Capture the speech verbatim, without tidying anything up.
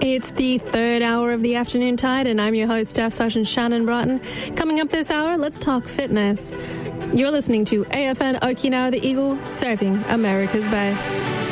It's the third hour of the Afternoon Tide, and I'm your host, Staff Sergeant Shannon Broughton. Coming up this hour, let's talk fitness. You're listening to A F N Okinawa the Eagle, serving America's best.